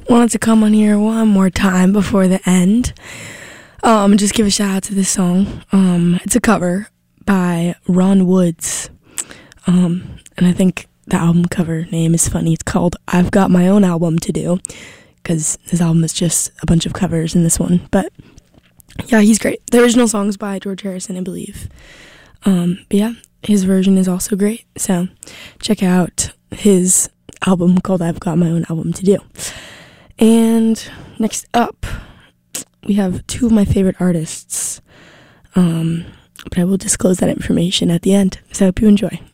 wanted to come on here one more time before the end. Just give a shout out to this song. It's a cover by Ron Woods. And I think the album cover name is funny. It's called I've Got My Own Album to Do, because his album is just a bunch of covers in this one. But yeah, he's great. The original song's by George Harrison, I believe. But yeah, his version is also great. So check out his album called I've Got My Own Album to Do. And next up, we have two of my favorite artists. But I will disclose that information at the end. So I hope you enjoy.